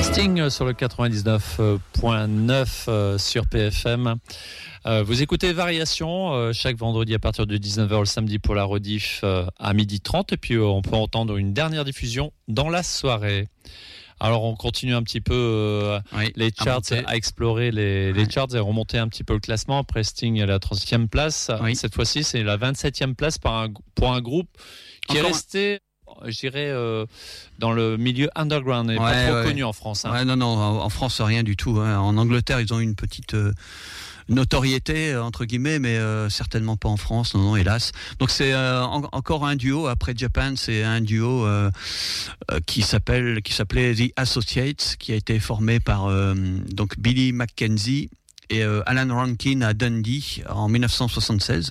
Sting sur le 99.9 sur PFM. Vous écoutez Variation chaque vendredi à partir de 19h, le samedi pour la rediff à 12h30. Et puis on peut entendre une dernière diffusion dans la soirée. Alors on continue un petit peu les charts, à explorer les charts et remonter un petit peu le classement. Après Sting à la 30e place. Cette fois-ci, c'est la 27e place pour un groupe qui est resté... je dirais dans le milieu underground et pas trop connu en France. Non, en France rien du tout. En Angleterre, ils ont une petite notoriété entre guillemets, mais certainement pas en France. Non, hélas. Donc c'est encore un duo après Japan. C'est un duo qui s'appelait The Associates, qui a été formé par donc Billy Mackenzie et Alan Rankin à Dundee en 1976.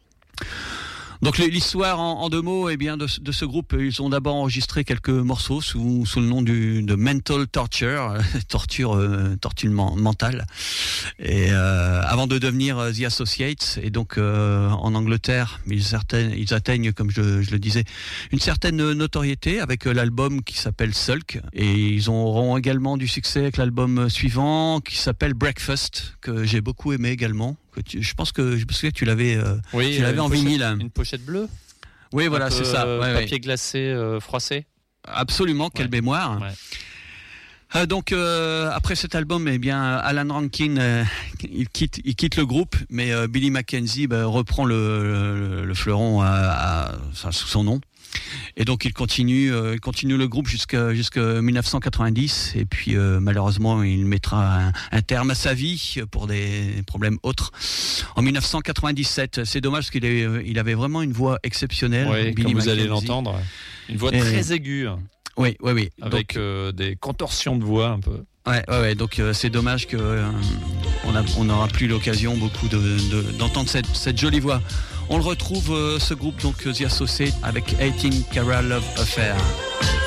Donc l'histoire en deux mots, de ce groupe, ils ont d'abord enregistré quelques morceaux sous le nom de Mental Torture, torture mentale, et avant de devenir The Associates. Et donc en Angleterre, ils atteignent, comme je le disais, une certaine notoriété avec l'album qui s'appelle Sulk, et ils auront également du succès avec l'album suivant qui s'appelle Breakfast, que j'ai beaucoup aimé également. Je pense que je me souviens que tu l'avais en vinyle. Une pochette bleue. Oui, voilà, c'est ça. Papier glacé froissé. Absolument, quelle mémoire. Ouais. Donc après cet album, Alan Rankin il quitte le groupe, mais Billy Mackenzie reprend le fleuron sous son nom. Et donc il continue le groupe jusqu'à 1990, et puis malheureusement il mettra un terme à sa vie pour des problèmes autres en 1997. C'est dommage parce qu'il avait vraiment une voix exceptionnelle. Oui, comme vous allez l'entendre, une voix très aiguë. Oui. Avec des contorsions de voix un peu. Ouais. Donc c'est dommage que on n'aura plus l'occasion beaucoup d'entendre cette jolie voix. On le retrouve ce groupe donc The Associates avec 18 Carat Love Affair.